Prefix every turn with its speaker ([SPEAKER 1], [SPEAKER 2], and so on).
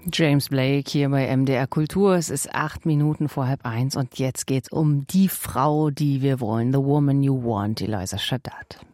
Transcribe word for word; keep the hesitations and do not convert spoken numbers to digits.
[SPEAKER 1] James Blake hier bei M D R Kultur. Es ist acht Minuten vor halb eins und jetzt geht's um die Frau, die wir wollen. The Woman You Want, Eliza Shaddad.